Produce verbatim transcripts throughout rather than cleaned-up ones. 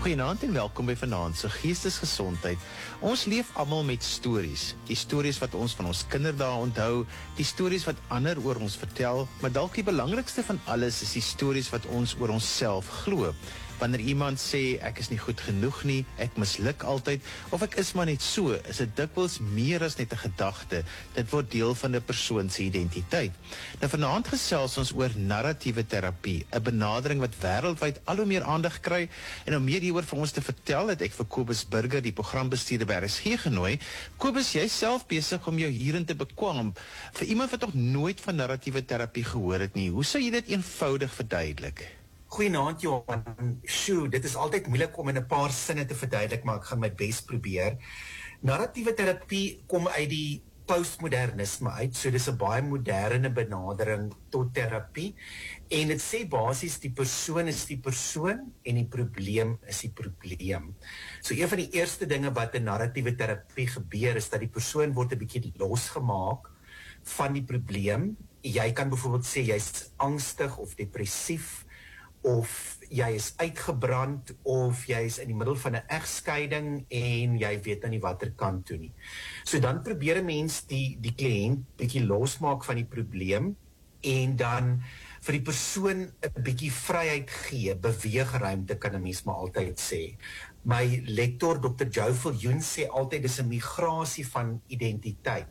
Goeienaand en welkom by Vanaand se Geestesgesondheid. Ons leef almal met stories. Die stories wat ons van ons kinderdae onthou, die stories wat ander oor ons vertel, maar dalk die belangrikste van alles is die stories wat ons oor onsself glo. Wanneer iemand sê ek is nie goed genoeg nie, ek misluk altyd, of ek is maar net so, is dit dikwels meer as net 'n gedagte. Dit word deel van 'n persoon se identiteit. Nou vanaand gesels ons oor narratiewe terapie, 'n benadering wat wêreldwyd al hoe meer aandag kry. En om meer hieroor vir ons te vertel, het ek vir Kobus Burger, die programbestuurder by R S G genooi. Kobus, jy self besig om jou hierin te bekwam. Vir iemand wat nog nooit van narratiewe terapie gehoor het nie, hoe sou jy dit eenvoudig verduidelik? Goeienaand Johan, sjoe, dit is altyd moeilik om in 'n paar sinne te verduidelik, maar ek gaan my bes probeer. Narratiewe terapie kom uit die postmodernisme uit, so dis 'n baie moderne benadering tot terapie, en dit sê basies die persoon is die persoon en die probleem is die probleem. So een van die eerste dinge wat in narratiewe terapie gebeur is dat die persoon word 'n bietjie losgemaak van die probleem. Jy kan byvoorbeeld sê jy's angstig of depressief, of jy is uitgebrand, of jy is in die middel van 'n egskeiding en jy weet nou nie watter kant toe nie. So dan probeer 'n mens die, die kliënt bietjie losmaak van die probleem en dan vir die persoon 'n bietjie vryheid gee, beweegruimte kan 'n mens maar altyd sê. My lektor dokter Joe Viljoen sê altyd dis 'n migrasie van identiteit.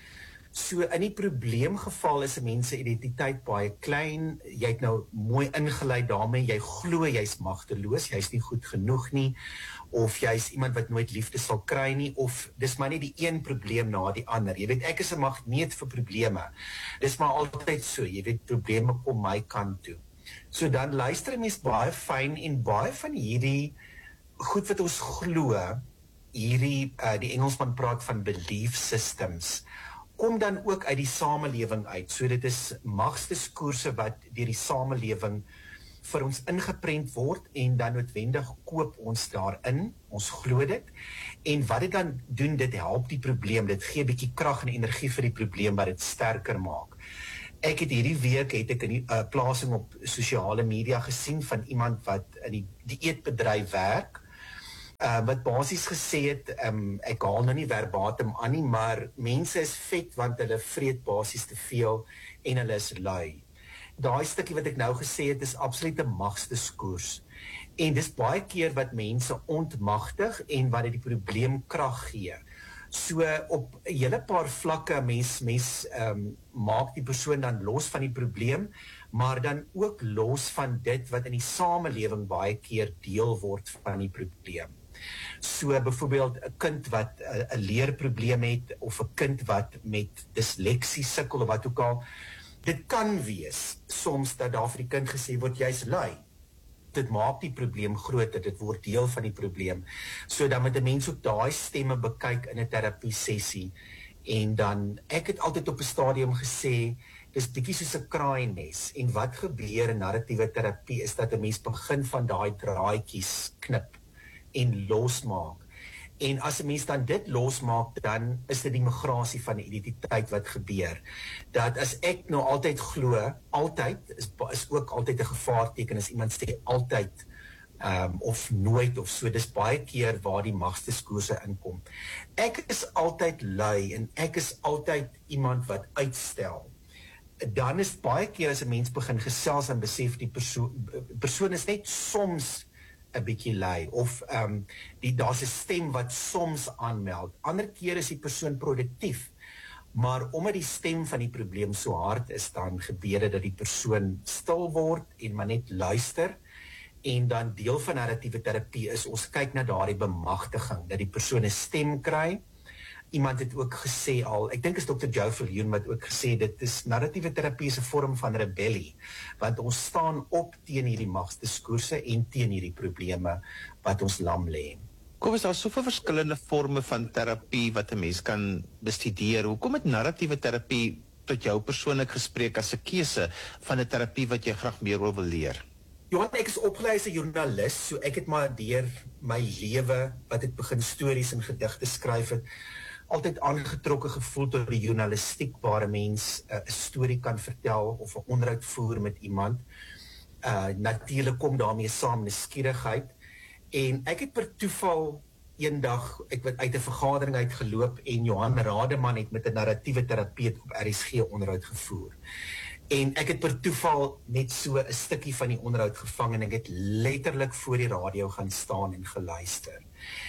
So in die probleemgeval is 'n mens se identiteit baie klein, jy het nou mooi ingelei daarmee, jy glo jy's magteloos, jy's nie goed genoeg nie, of jy's iemand wat nooit liefde sal kry nie, of dis maar net die een probleem na die ander. Jy weet, ek is 'n magneet vir probleme. Dis maar altyd so, jy weet, probleme kom my kant toe. So dan luister 'n mens baie fyn en baie van hierdie goed wat ons glo, hierdie uh, die Engelsman praat van belief systems, kom dan ook uit die samelewing uit. So dit is magsdiskurse wat deur die samelewing vir ons ingeprent word en dan noodwendig koop ons daarin, ons glo dit. En wat dit dan doen, dit help die probleem, dit gee 'n bietjie krag en energie vir die probleem wat dit sterker maak. Ek het hierdie week het ek 'n uh, plasing op sosiale media gesien van iemand wat in die dieetbedryf werk. Uh, wat basies gesê het, um, ek haal nou nie verbatim aan nie, maar mense is vet want hulle vreet basies te veel en hulle is lui. Daai stukkie wat ek nou gesê het is absoluut 'n magsdiscours. En dis baie keer wat mense ontmagtig en wat dit die probleem krag gee. So op 'n hele paar vlakke mens mens um, maak die persoon dan los van die probleem, maar dan ook los van dit wat in die samelewing baie keer deel word van die probleem. So byvoorbeeld 'n kind wat 'n leerprobleem het, of 'n kind wat met disleksie sukkel of wat ook al, dit kan wees soms dat daar vir die kind gesê word jy's lui. Dit maak die probleem groter, dit word deel van die probleem. So dan moet 'n mens ook daai stemme bekyk in 'n terapie sessie. En dan, ek het altyd op 'n stadium gesê, dis bietjie soos 'n kraaiennes. En wat gebeur in narratiewe terapie is dat 'n mens begin van daai draadjies knip en losmaak. En as 'n mens dan dit losmaak, dan is dit die migrasie van die identiteit wat gebeur. Dat as ek nou altyd glo, altyd, is, is ook altyd 'n gevaarteken as iemand sê altyd, um, of nooit of so, dis baie keer waar die magsdiskurse inkom. Ek is altyd lui en ek is altyd iemand wat uitstel. Dan is baie keer as 'n mens begin gesels en besef die persoon, persoon is net soms 'n bietjie lui, of um, die, daar's 'n stem wat soms aanmeld. Ander keer is die persoon produktief, maar omdat die stem van die probleem so hard is, dan gebeur dit dat die persoon stil word en maar net luister. En dan deel van narratiewe terapie is, ons kyk na daardie bemagtiging, dat die persoon 'n stem kry. Iemand het ook gesê al, ek dink is dokter Joe Viljoen wat ook gesê, dit is narratiewe terapie is 'n vorm van rebellie, want ons staan op teen hierdie magsdiskurse en teen hierdie probleme wat ons lam lê. Kom, is daar soveel verskillende vorme van terapie wat 'n mens kan bestudeer? Hoekom het narratiewe terapie tot jou persoonlik gespreek as 'n keuse van 'n terapie wat jy graag meer wil leer? Johan, ek is opgelei as 'n joernalis, so ek het maar deur my lewe, wat ek begin stories en gedigte skryf het, altyd aangetrokke gevoel tot die journalistiek waar 'n mens 'n uh, storie kan vertel of 'n onderhoud voer met iemand. Uh, Natuurlik kom daarmee saam nuuskierigheid En ek het per toeval eendag, ek het uit 'n vergadering uitgeloop en Johan Rademan het met 'n narratiewe terapeut op R S G onderhoud gevoer. En ek het per toeval net so 'n stukkie van die onderhoud gevang en ek het letterlik voor die radio gaan staan en geluister.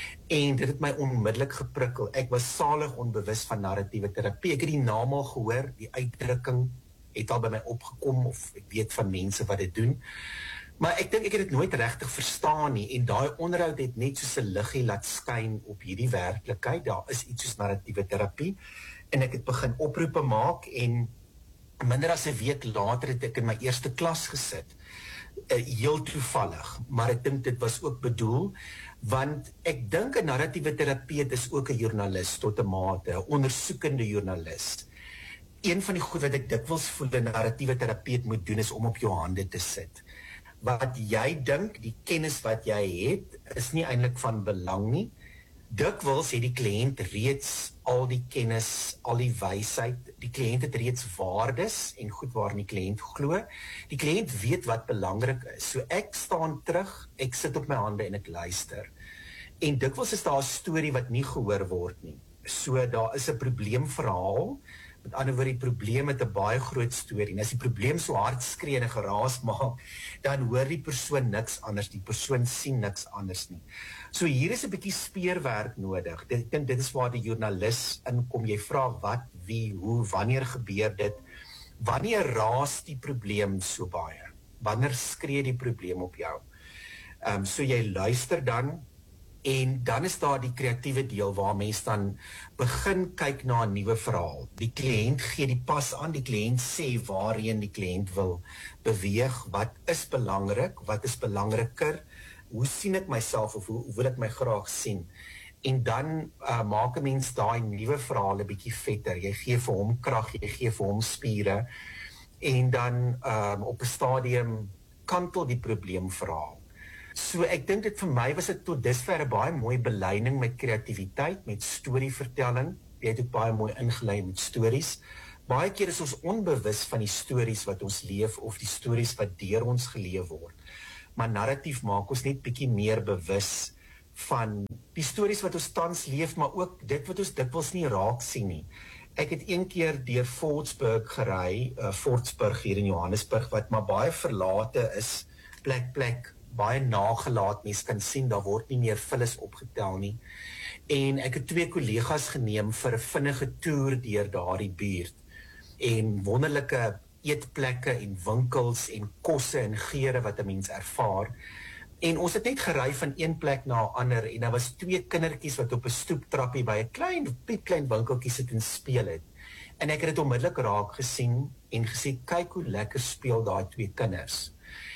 En dit het my onmiddellik geprikkel. Ek was salig onbewus van narratiewe terapie. Ek het die naam al gehoor, die uitdrukking het al by my opgekom of ek weet van mense wat dit doen. Maar ek dink ek het dit nooit regtig verstaan nie en daai onderhoud het net soos 'n liggie laat skyn op hierdie werklikheid. Daar is iets soos narratiewe terapie en ek het begin oproepe maak en minder as 'n week later het ek in my eerste klas gesit. Uh, heel toevallig, maar ek dink dit was ook bedoel want ek dink 'n narratiewe terapeut is ook 'n joernalis tot 'n mate, 'n ondersoekende joernalis. Een van die goed wat ek dikwels voel 'n narratiewe terapeut moet doen is om op jou hande te sit. Wat jy dink, die kennis wat jy het, is nie eintlik van belang nie. Dikwels het die kliënt reeds al die kennis, al die wysheid, die kliënt het reeds waardes en goed waarin die kliënt glo. Die kliënt weet wat belangrik is. So ek staan terug, ek sit op my hande en ek luister. En dikwels is daar 'n storie wat nie gehoor word nie. So daar is 'n probleemverhaal. Met ander woorde, die probleem het 'n baie groot storie. En as die probleem so hard skree en 'n geraas maak, dan hoor die persoon niks anders, die persoon sien niks anders nie. So hier is 'n bietjie speurwerk nodig. Ek dink dit is waar die joernalis inkom. Jy vra wat, wie, hoe, wanneer gebeur dit? Wanneer raas die probleem so baie? Wanneer skree die probleem op jou? Ehm um, so jy luister dan. En dan is daar die kreatiewe deel waar mense dan begin kyk na 'n nuwe verhaal. Die kliënt gee die pas aan, die kliënt sê waarheen die kliënt wil beweeg, wat is belangrik, wat is belangriker, hoe sien ek myself of hoe, hoe wil ek my graag sien? En dan uh, maak 'n mens daai nuwe verhaal 'n bietjie vetter. Jy gee vir hom krag, jy gee vir hom spiere en dan um, op 'n stadium kantel die probleemverhaal. So ek dink dit vir my was dit tot dusver 'n baie mooi beleining met kreatiwiteit, met storievertelling. Jy het ook baie mooi ingelei met stories. Baie keer is ons onbewus van die stories wat ons leef of die stories wat deur ons geleef word. Maar narratief maak ons net bietjie meer bewus van die stories wat ons tans leef, maar ook dit wat ons dikwels nie raak sien nie. Ek het een keer deur Fortsburg gery, uh, Fortsburg hier in Johannesburg, wat maar baie verlate is, plek plek, baie nagelaat, mens kan sien, daar word nie meer vullis opgetel nie. En ek het twee kollegas geneem vir 'n vinnige toer deur daardie buurt. En wonderlike eetplekke en winkels en kosse en geure wat 'n mens ervaar. En ons het net gery van een plek na 'n ander en daar was twee kindertjies wat op 'n stoeptrappie by 'n klein, piepklein winkeltjie sit en speel het. En ek het dit onmiddellik raak gesien en gesê, kyk hoe lekker speel daai twee kinders.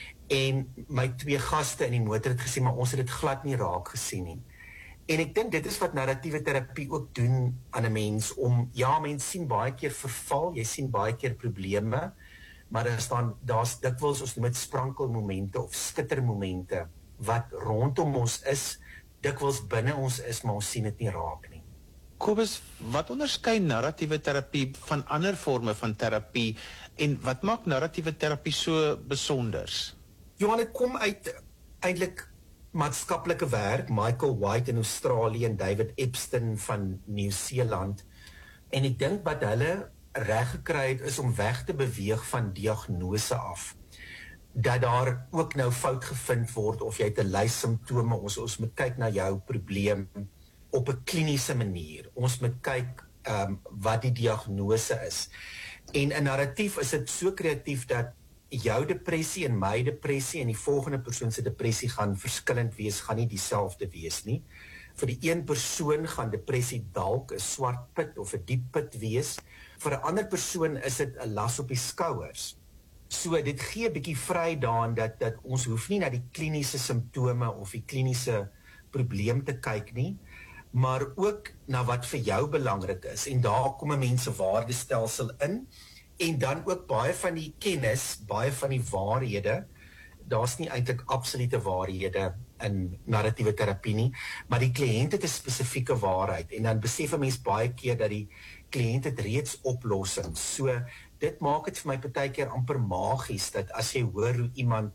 En my twee gaste in die motor het gesê, maar ons het dit glad nie raak gesien nie. En ek dink dit is wat narratiewe terapie ook doen aan 'n mens, om, ja, mens sien baie keer verval, jy sien baie keer probleme, maar daar staan, daar's dikwels, ons noem dit sprankelmomente of skittermomente, wat rondom ons is, dikwels binne ons is, maar ons sien dit nie raak nie. Kobus, wat onderskei narratiewe terapie van ander forme van terapie en wat maak narratiewe terapie so besonders? Johan, dit kom uit eintlik maatskaplike werk, Michael White in Australië en David Epstein van Nieu-Seeland. En ek dink wat hulle reg gekry het is om weg te beweeg van diagnose af. Dat daar ook nou fout gevind word of jy het 'n lys simptome, ons ons moet kyk na jou probleem op 'n kliniese manier. Ons moet kyk um, wat die diagnose is. En in narratief is dit so kreatief dat jou depressie en my depressie en die volgende persoon se depressie gaan verskillend wees, gaan nie dieselfde wees nie. Vir die een persoon gaan depressie dalk 'n swart put of 'n diep put wees. Vir 'n ander persoon is dit 'n las op die skouers. So dit gee 'n bietjie vry daarin dat dat ons hoef nie na die kliniese simptome of die kliniese probleem te kyk nie, maar ook na wat vir jou belangrik is. En daar kom 'n mens se waardestelsel in. En dan ook baie van die kennis, baie van die waarhede, daar's nie eintlik absolute waarhede in narratiewe terapie nie, maar die kliënt het 'n spesifieke waarheid en dan besef 'n mens baie keer dat die kliënt het reeds oplossings. So dit maak dit vir my partykeer amper magies dat as jy hoor hoe iemand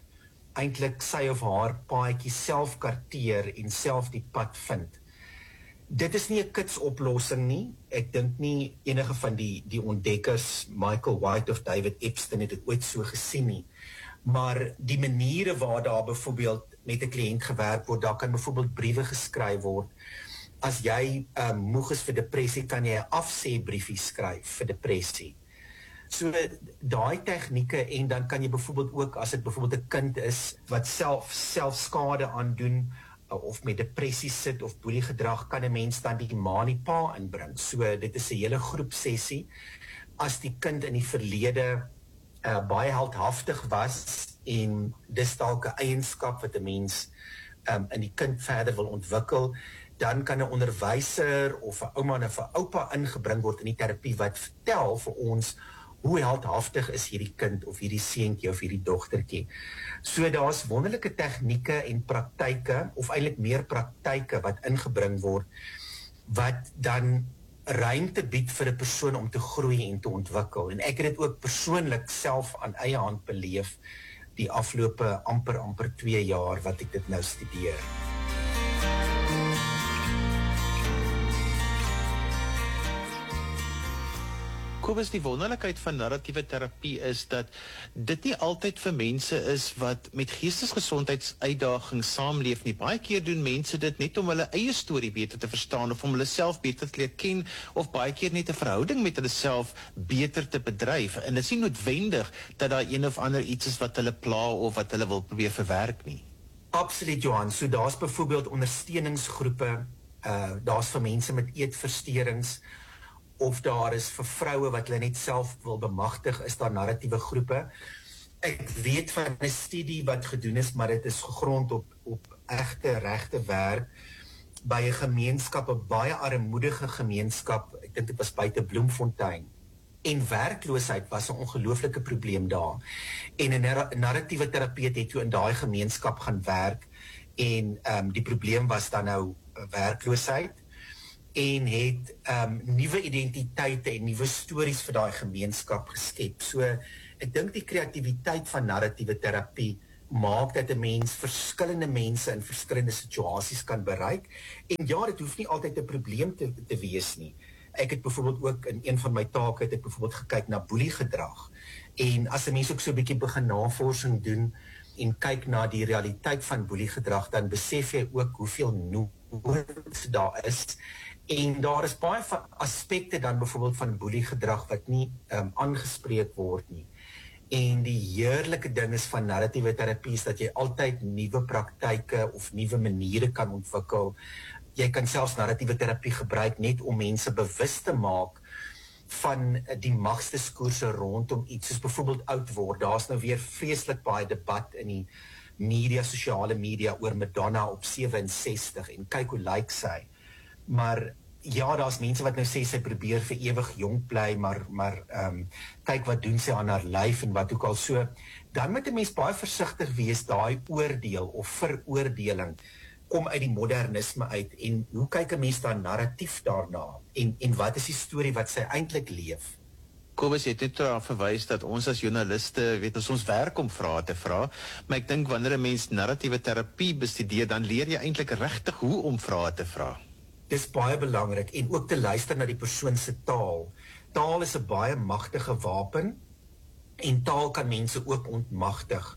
eintlik sy of haar paadjie self karteer en self die pad vind. Dit is nie 'n kitsoplossing nie. Ek dink nie enige van die die ontdekkers, Michael White of David Epstein, het dit ooit so gesien nie. Maar die maniere waar daar byvoorbeeld met 'n kliënt gewerk word, daar kan byvoorbeeld briewe geskryf word. As jy um, moeg is vir depressie, kan jy 'n afsê-briefie skryf vir depressie. So daai tegnieke, en dan kan jy byvoorbeeld ook, as dit byvoorbeeld 'n kind is wat self selfskade aandoen of met depressie sit of boeliegedrag, kan 'n mens dan die ma en die pa inbring. So dit is 'n hele groepsessie. As die kind in die verlede uh, baie heldhaftig was en dis dalk 'n eienskap wat 'n mens um, in die kind verder wil ontwikkel, dan kan 'n onderwyser of 'n ouma of 'n oupa ingebring word in die terapie wat vertel vir ons hoe heldhaftig is hierdie kind of hierdie seentjie of hierdie dogtertjie. So daar's wonderlike tegnieke en praktyke, of eintlik meer praktyke wat ingebring word, wat dan ruimte bied vir 'n persoon om te groei en te ontwikkel. En ek het dit ook persoonlik self aan eie hand beleef die afgelope amper amper twee jaar wat ek dit nou studeer. Kobus, die wonderlikheid van narratiewe terapie is dat dit nie altyd vir mense is wat met geestesgesondheidsuitdagings saamleef nie. Baie keer doen mense dit net om hulle eie storie beter te verstaan of om hulle self beter te leer ken, of baie keer net 'n verhouding met hulle self beter te bedryf. En dit is nie noodwendig dat daar een of ander iets is wat hulle pla of wat hulle wil probeer verwerk nie. Absoluut, Johan. So daar's byvoorbeeld ondersteuningsgroepe, uh, daar's vir mense met eetversteurings, of daar is vir vroue wat hulle net self wil bemagtig, is daar narratiewe groepe. Ek weet van 'n studie wat gedoen is, maar dit is gegrond op op egte regte werk by 'n gemeenskap, 'n baie armoedige gemeenskap. Ek dink dit was buite Bloemfontein. En werkloosheid was 'n ongelooflike probleem daar. En 'n nar narratiewe terapeut het toe in daai gemeenskap gaan werk, en um, die probleem was dan nou uh, werkloosheid, en het um, nuwe identiteite en nuwe stories vir daai gemeenskap geskep. So ek dink die kreatiwiteit van narratiewe terapie maak dat 'n mens verskillende mense in verskillende situasies kan bereik. En ja, dit hoef nie altyd 'n probleem te, te wees nie. Ek het byvoorbeeld ook in een van my take het ek byvoorbeeld gekyk na boeliegedrag. En as 'n mens ook so 'n bietjie begin navorsing doen en kyk na die realiteit van boeliegedrag, dan besef jy ook hoeveel nood daar is. En daar is baie van aspekte dan byvoorbeeld van boeliegedrag wat nie um, aangespreek word nie. En die heerlike ding is van narratiewe terapie is dat jy altyd nuwe praktyke of nuwe maniere kan ontwikkel. Jy kan selfs narratiewe terapie gebruik net om mense bewus te maak van die magsdiskurse rondom iets, soos byvoorbeeld oud word. Daar's nou weer vreeslik baie debat in die media, sosiale media oor Madonna op sewe en sestig en kyk hoe lyk sy. Maar ja, daar's mense wat nou sê sy probeer vir ewig jonk bly, maar maar ehm um, kyk wat doen sy aan haar lyf en wat ook al. So dan moet 'n mens baie versigtig wees. Daai oordeel of veroordeling kom uit die modernisme uit, en hoe kyk 'n mens dan narratief daarna, en en wat is die storie wat sy eintlik leef? Kobus het net daaraan verwys dat ons as joernaliste, weet ons, ons werk om vrae te vra, maar ek dink wanneer 'n mens narratiewe terapie bestudeer, dan leer jy eintlik regtig hoe om vrae te vra. Dis baie belangrik, en ook te luister na die persoon se taal. Taal is 'n baie magtige wapen, en taal kan mense ook ontmagtig.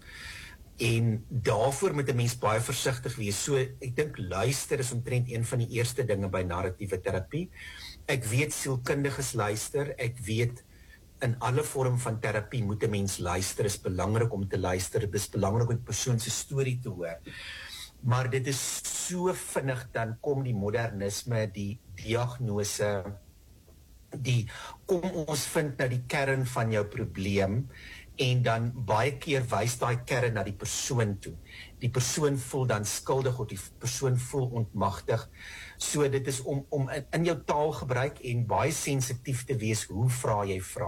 En daarvoor moet 'n mens baie versigtig wees. So ek dink luister is omtrent een van die eerste dinge by narratiewe terapie. Ek weet sielkundiges luister, ek weet in alle vorm van terapie moet 'n mens luister. Dit is belangrik om te luister, dit is belangrik om die persoon se storie te hoor. Maar dit is so vinnig, dan kom die modernisme, die diagnose, die kom ons vind nou die kern van jou probleem, en dan baie keer wys daai kern na die persoon toe. Die persoon voel dan skuldig, of die persoon voel ontmagtig. So dit is om, om in jou taalgebruik en baie sensitief te wees, hoe vra jy vra?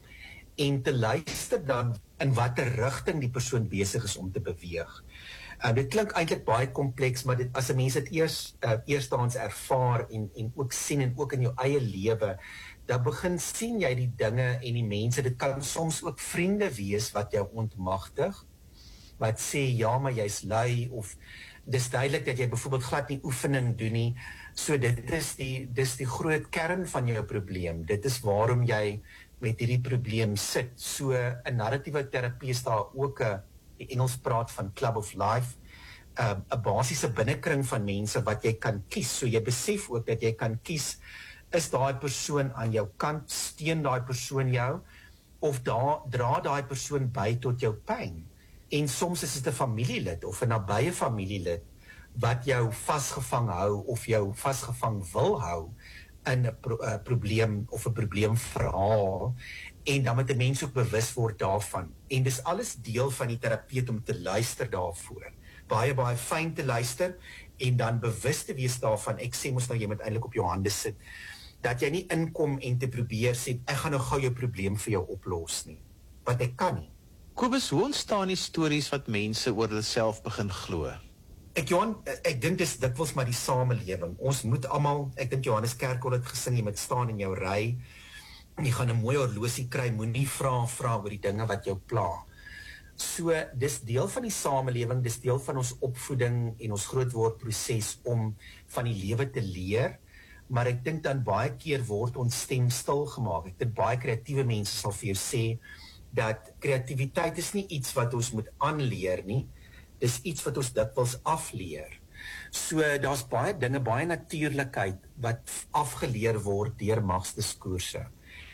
En te luister dan in watter rigting die persoon besig is om te beweeg. Uh, dit klink eintlik baie kompleks, maar dit, as 'n mens dit eers uh, eerstehands ervaar en, en ook sien, en ook in jou eie lewe, dan begin sien jy die dinge en die mense. Dit kan soms ook vriende wees wat jou ontmagtig, wat sê, ja, maar jy's lui, of dis duidelik dat jy byvoorbeeld glad nie oefening doen nie. So dit is die, dis die groot kern van jou probleem. Dit is waarom jy met hierdie probleem sit. So in narratiewe terapie is daar ook 'n, die Engels praat van Club of Life, 'n uh, basiese binnekring van mense wat jy kan kies. So jy besef ook dat jy kan kies, is daai persoon aan jou kant, steun daai persoon jou, of daar dra daai persoon by tot jou pyn. En soms is dit 'n familielid of 'n nabye familielid wat jou vasgevang hou of jou vasgevang wil hou in 'n pro, uh, probleem of 'n probleemverhaal, en dan moet 'n mens ook bewus word daarvan. En dis alles deel van die terapeut om te luister daarvoor. Baie baie fyn te luister en dan bewus te wees daarvan. Ek sê mos nou jy moet eintlik op jou hande sit, dat jy nie inkom en te probeer sê ek gaan nou gou jou probleem vir jou oplos nie, want ek kan nie. Kobus, hoe ontstaan die stories wat mense oor hulle self begin glo? Ek Johan, ek dink dis dikwels maar die samelewing. Ons moet almal, ek dink Johannes Kerkol het gesing, jy moet staan in jou ry, jy gaan 'n mooi horlosie kry, moenie vra vra oor die dinge wat jou pla. So dis deel van die samelewing, dis deel van ons opvoeding en ons grootwordproses om van die lewe te leer. Maar ek dink dan baie keer word ons stem stil gemaak. Ek dink baie kreatiewe mense sal vir jou sê dat kreatiwiteit is nie iets wat ons moet aanleer nie, dis iets wat ons dikwels afleer. So daar's baie dinge, baie natuurlikheid wat afgeleer word deur magsdiskoerse.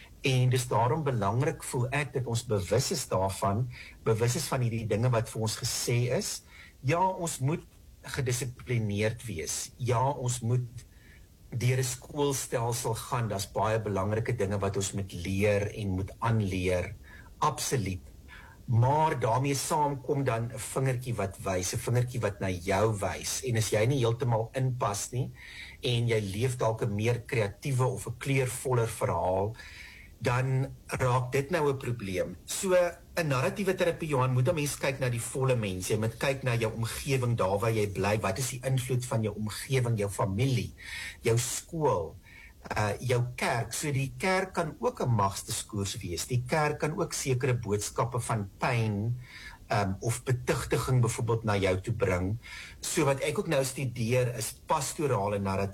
En dis daarom belangrik voel ek dat ons bewus is daarvan, bewus is van hierdie dinge wat vir ons gesê is. Ja, ons moet gedissiplineerd wees. Ja, ons moet deur 'n skoolstelsel gaan. Daar's baie belangrike dinge wat ons moet leer en moet aanleer. Absoluut. Maar daarmee saamkom dan 'n vingertjie wat wys, 'n vingertjie wat na jou wys. En as jy nie heeltemal inpas nie en jy leef dalk 'n meer kreatiewe of 'n kleurvoller verhaal, dan raak dit nou 'n probleem. So 'n narratiewe terapie, Johan, moet 'n mens kyk na die volle mens. Jy moet kyk na jou omgewing, daar waar jy bly. Wat is die invloed van jou omgewing, jou familie, jou skool, uh jou kerk? So die kerk kan ook 'n magsdiskoers wees. Die kerk kan ook sekere boodskappe van pyn um of betugtiging byvoorbeeld na jou toe bring. So wat ek ook nou studeer is pastorale narratie